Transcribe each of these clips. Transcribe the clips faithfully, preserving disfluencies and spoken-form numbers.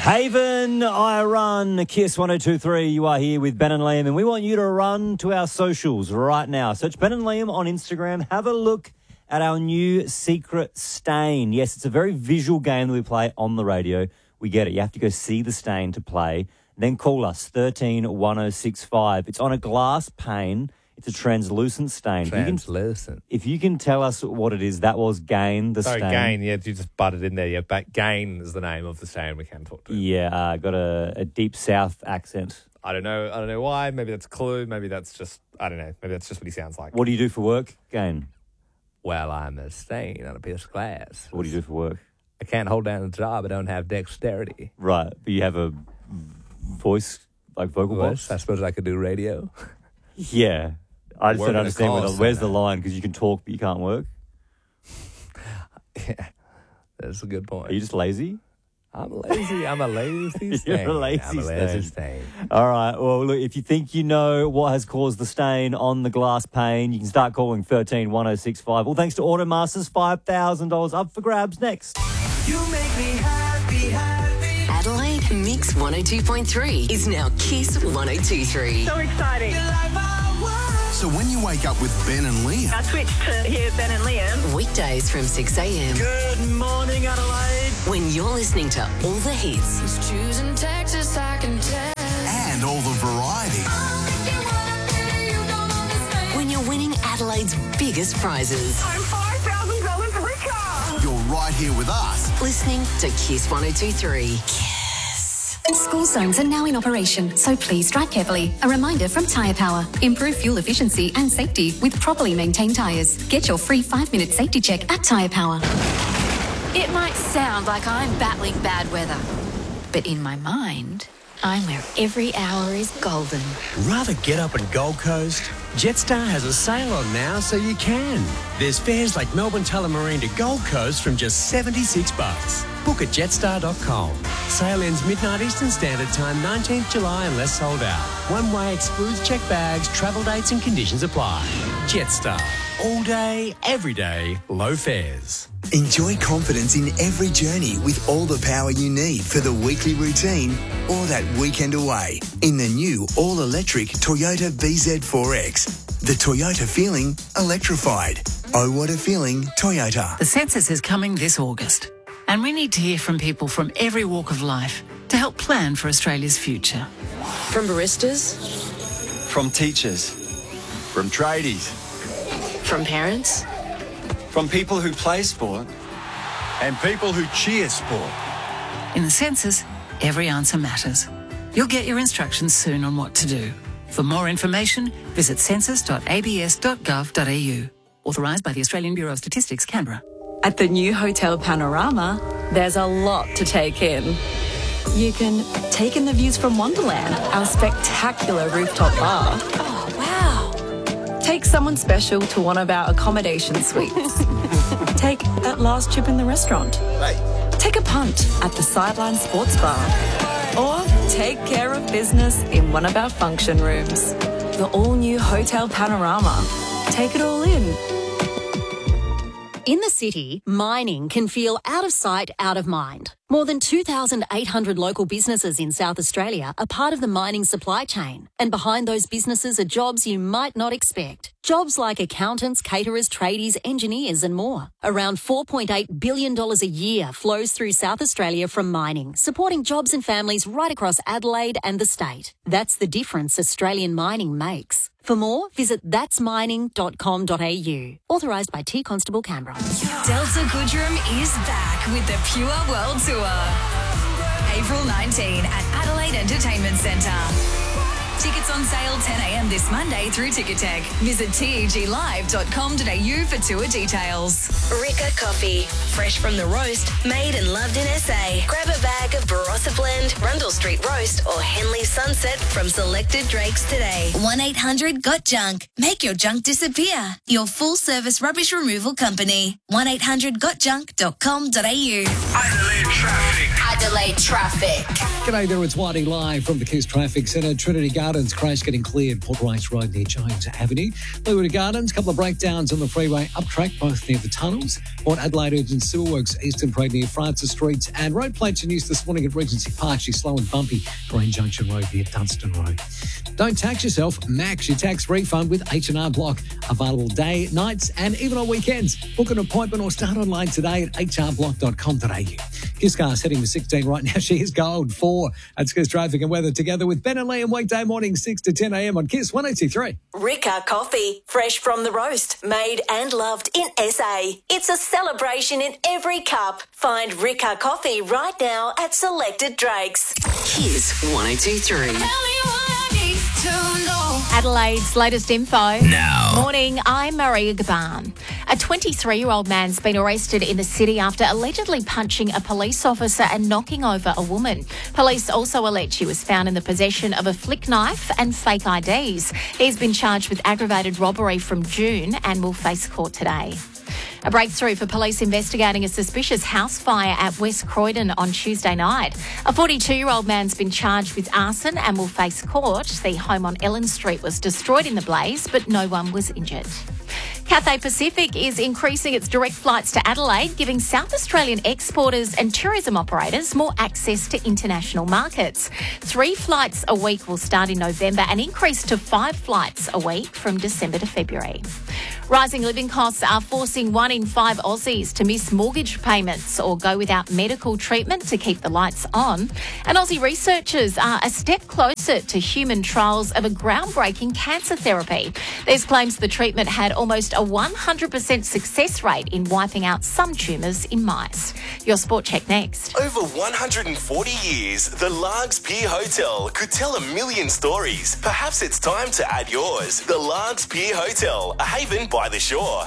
Haven, I run, Kiss one oh two three. You are here with Ben and Liam, and we want you to run to our socials right now. Search Ben and Liam on Instagram. Have a look at our new Secret Stain. Yes, it's a very visual game that we play on the radio. We get it. You have to go see the stain to play. Then call us, thirteen one oh six five. It's on a glass pane. It's a translucent stain. Translucent. If you can, if you can tell us what it is, that was Gain, the Sorry, stain. Gain. Yeah, you just butted in there. Yeah, but Gain is the name of the stain we can talk to. Yeah, uh, got a, a deep south accent. I don't know. I don't know why. Maybe that's a clue. Maybe that's just, I don't know. Maybe that's just what he sounds like. What do you do for work, Gain? Well, I'm a stain on a piece of glass. What do you do for work? I can't hold down a job. I don't have dexterity. Right, but you have a voice, like vocal box? I suppose I could do radio. Yeah. I just Work don't in a understand call where the, where's the centre. line, because you can talk but you can't work. Yeah, that's a good point. Are you just lazy? I'm lazy. I'm a lazy stain. You're a lazy I'm a lazy stain. stain. All right, well, look, if you think you know what has caused the stain on the glass pane, you can start calling thirteen one oh six five. Well, thanks to Automasters, five thousand dollars up for grabs next. You make me happy, happy. Adelaide Mix one oh two point three is now Kiss one oh two point three. So exciting. So when you wake up with Ben and Liam, I switched to hear Ben and Liam. Weekdays from six a.m. Good morning, Adelaide. when you're listening to all the hits Choosing Texas, I can tell. and all the variety. when you're winning Adelaide's biggest prizes. I'm five thousand dollars richer. You're right here with us. Listening to Kiss one oh two point three. School zones are now in operation, so please drive carefully. A reminder from Tyre Power. Improve fuel efficiency and safety with properly maintained tyres. Get your free five-minute safety check at Tyre Power. It might sound like I'm battling bad weather, but in my mind, I'm where every hour is golden. Rather get up in Gold Coast? Jetstar has a sale on now, so you can. There's fares like Melbourne Tullamarine to Gold Coast from just seventy-six bucks. Book at jetstar dot com. Sale ends midnight Eastern Standard Time, nineteenth July, unless sold out. One way excludes check bags, travel dates and conditions apply. Jetstar. All day, every day, low fares. Enjoy confidence in every journey with all the power you need for the weekly routine or that weekend away in the new all-electric Toyota B Z four X. The Toyota feeling electrified. Oh, what a feeling, Toyota. The census is coming this August, and we need to hear from people from every walk of life to help plan for Australia's future. From baristas, From teachers, from tradies, from parents, from people who play sport, and people who cheer sport. In the census, every answer matters. You'll get your instructions soon on what to do. For more information, visit census dot a b s dot gov dot a u. Authorised by the Australian Bureau of Statistics, Canberra. At the new Hotel Panorama, there's a lot to take in. You can take in the views from Wonderland, our spectacular rooftop bar. Oh, wow. Take someone special to one of our accommodation suites. Take that last trip in the restaurant. Take a punt at the Sideline Sports Bar. Or take care of business in one of our function rooms. The all-new Hotel Panorama. Take it all in. In the city, mining can feel out of sight, out of mind. More than two thousand eight hundred local businesses in South Australia are part of the mining supply chain. And behind those businesses are jobs you might not expect. Jobs like accountants, caterers, tradies, engineers and more. Around four point eight billion dollars a year flows through South Australia from mining, supporting jobs and families right across Adelaide and the state. That's the difference Australian mining makes. For more, visit that's mining dot com dot a u. Authorised by T Constable Canberra. Delta Goodrem is back with the Pure World Tour. April nineteenth at Adelaide Entertainment Centre. Tickets on sale ten a.m. this Monday through Ticketek. Visit teg live dot com dot a u for tour details. Rika Coffee. Fresh from the roast, made and loved in S A. Grab a bag of Barossa Blend, Rundle Street Roast or Henley Sunset from selected Drakes today. one eight hundred got junk. Make your junk disappear. Your full-service rubbish removal company. one eight hundred got junk dot com dot a u. Adelaide traffic. Adelaide traffic. G'day there, it's Whitey live from the Kiss Traffic Centre. Trinity Gardens crash getting cleared. Port Rice Road near Jones Avenue. Leeward Gardens, couple of breakdowns on the freeway up track, both near the tunnels. Port Adelaide Urgent Sewer Works, Eastern Parade near Francis Street. And road plates in use this morning at Regency Park. She's slow and bumpy. Green Junction Road near Dunstan Road. Don't tax yourself. Max your tax refund with H and R Block. Available day, nights and even on weekends. Book an appointment or start online today at h r block dot com dot a u. Kiss Car's heading to sixteen right now. She is gold. Four. That's Kiss Traffic and Weather together with Ben and Liam weekday morning six to ten a m on Kiss one oh two three. Ricca Coffee, fresh from the roast, made and loved in S A. It's a celebration in every cup. Find Ricca Coffee right now at selected Drakes. Kiss one oh two three. Adelaide's latest info. Now. Morning, I'm Maria Gaban. A twenty-three-year-old man's been arrested in the city after allegedly punching a police officer and knocking over a woman. Police also allege he was found in the possession of a flick knife and fake I Ds. He's been charged with aggravated robbery from June and will face court today. A breakthrough for police investigating a suspicious house fire at West Croydon on Tuesday night. A forty-two-year-old man's been charged with arson and will face court. The home on Ellen Street was destroyed in the blaze, but no one was injured. Cathay Pacific is increasing its direct flights to Adelaide, giving South Australian exporters and tourism operators more access to international markets. Three flights a week will start in November and increase to five flights a week from December to February. Rising living costs are forcing one in five Aussies to miss mortgage payments or go without medical treatment to keep the lights on. And Aussie researchers are a step closer to human trials of a groundbreaking cancer therapy. There's claims the treatment had almost a one hundred percent success rate in wiping out some tumours in mice. Your Sport Check next. Over one hundred forty years, the Largs Pier Hotel could tell a million stories. Perhaps it's time to add yours. The Largs Pier Hotel, a haven by the shore.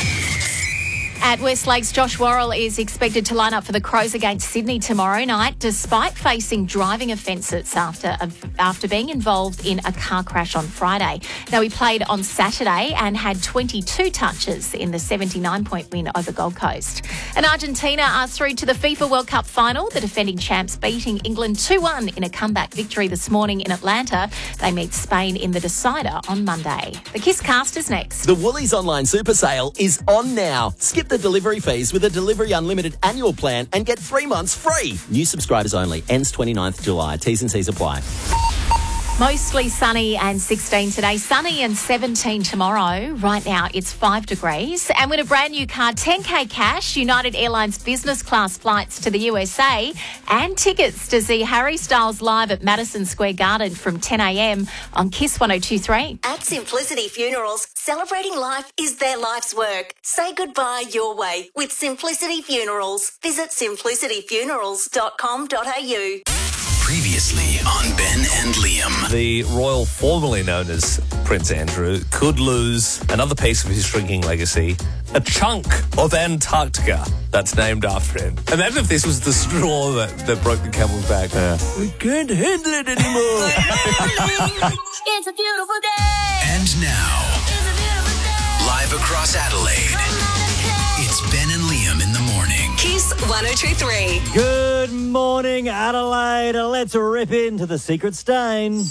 At West Lakes, Josh Worrell is expected to line up for the Crows against Sydney tomorrow night, despite facing driving offences after after being involved in a car crash on Friday. Now, he played on Saturday and had twenty-two touches in the seventy-nine point win over Gold Coast. And Argentina are through to the FIFA World Cup final, the defending champs beating England two one in a comeback victory this morning in Atlanta. They meet Spain in the decider on Monday. The Kiss Cast is next. The Woolies online super sale is on now. Skip the delivery fees with a Delivery Unlimited annual plan and get three months free. New subscribers only. Ends twenty-ninth of July. T's and C's apply. Mostly sunny and sixteen today. Sunny and seventeen tomorrow. Right now it's five degrees. And with a brand new car, ten K cash, United Airlines business class flights to the U S A and tickets to see Harry Styles live at Madison Square Garden from ten a m on Kiss one oh two three. At Simplicity Funerals, celebrating life is their life's work. Say goodbye your way with Simplicity Funerals. Visit simplicity funerals dot com dot a u. Previously on Ben and Liam. The royal formerly known as Prince Andrew could lose another piece of his shrinking legacy, a chunk of Antarctica that's named after him. Imagine if this was the straw that, that broke the camel's back. Yeah. We can't handle it anymore. It's a beautiful day. And now, live across Adelaide, it's Ben and Liam in the morning. Kiss one oh two three. Good morning, Adelaide. Let's rip into the secret stain.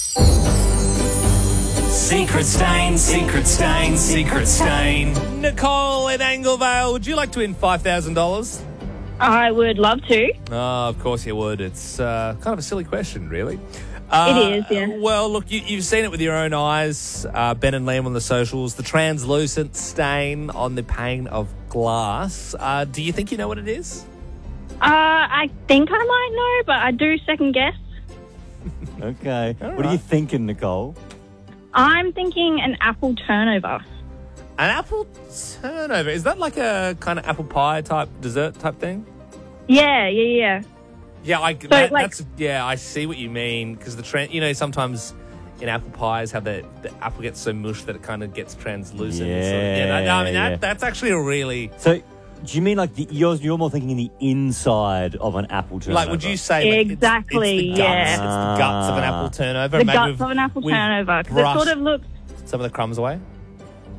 Secret stain, secret stain, secret stain. Nicole in Anglevale, would you like to win five thousand dollars? I would love to. Oh, of course you would. It's uh, kind of a silly question, really. Uh, it is, yeah. Well, look, you, you've seen it with your own eyes. Uh, Ben and Liam on the socials. The translucent stain on the pane of glass. Uh, do you think you know what it is? Uh, I think I might know, but I do second guess. Okay. All what are right. you thinking, Nicole? I'm thinking an apple turnover. An apple turnover. Is that like a kind of apple pie type dessert type thing? Yeah, yeah, yeah. Yeah, I, So, that, like- that's yeah. I see what you mean because the trend. You know, sometimes in apple pies, how the, the apple gets so mushed that it kind of gets translucent. Yeah, so, yeah. No, no, I mean yeah. that, that's actually a really So, do you mean like the, you're, you're more thinking in the inside of an apple turnover? like. Would you say like, it's- Exactly, It's, the guts, yeah. It's the guts of an apple turnover. The Maybe guts we've- of an apple we've turnover. Because it brushed sort of looks, some of the crumbs away.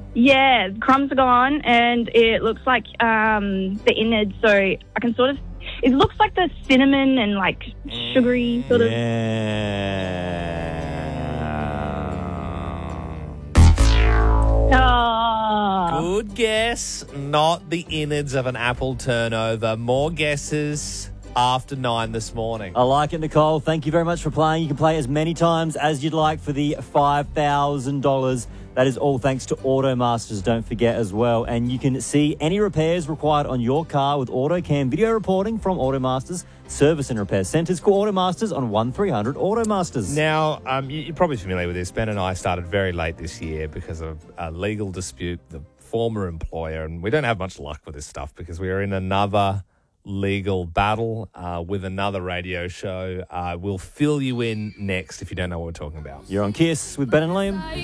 yeah, the crumbs are gone and it looks like um, the innards. So I can sort of It looks like the cinnamon and like sugary sort of. Oh. Good guess. Not the innards of an apple turnover. More guesses after nine this morning. I like it, Nicole. Thank you very much for playing. You can play as many times as you'd like for the five thousand dollars. That is all thanks to Automasters, don't forget as well. And you can see any repairs required on your car with AutoCam video reporting from Automasters. Service and repair centres. Call Automasters on one three hundred Automasters. Now, um, you- you're probably familiar with this. Ben and I started very late this year because of a legal dispute, the former employer, and we don't have much luck with this stuff because we are in another legal battle uh, with another radio show. Uh, we'll fill you in next if you don't know what we're talking about. You're on Kiss with Ben and Liam.